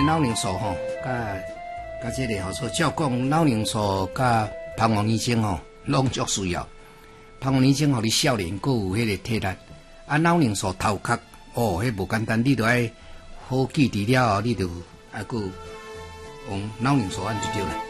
脑凝素吼，甲这个吼说照讲脑凝素甲蜂王乳精吼，拢足需要。蜂王乳精互你少年，佮有迄个体力。啊，脑凝素头壳哦，迄无简单，你着爱好记住了后，你着还佮用脑凝素按这着咧。